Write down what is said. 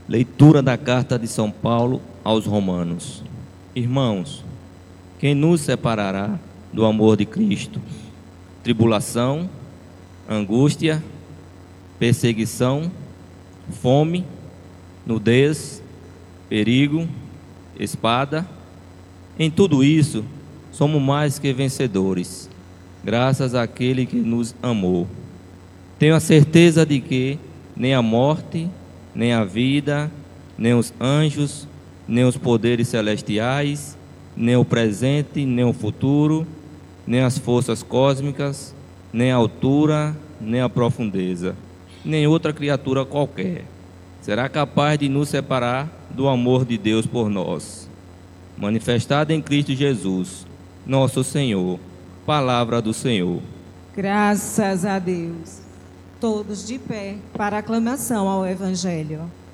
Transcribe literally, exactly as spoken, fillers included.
Leitura da carta de São Paulo aos Romanos. Irmãos, quem nos separará do amor de Cristo? Tribulação, angústia, perseguição, fome, nudez, perigo, espada? Em tudo isso, somos mais que vencedores, graças àquele que nos amou. Tenho a certeza de que nem a morte, nem a vida, nem os anjos, nem os poderes celestiais, nem o presente, nem o futuro, nem as forças cósmicas, nem a altura, nem a profundeza, nem outra criatura qualquer será capaz de nos separar do amor de Deus por nós, manifestado em Cristo Jesus, nosso Senhor. Palavra do Senhor. Graças a Deus. Todos de pé para a aclamação ao Evangelho.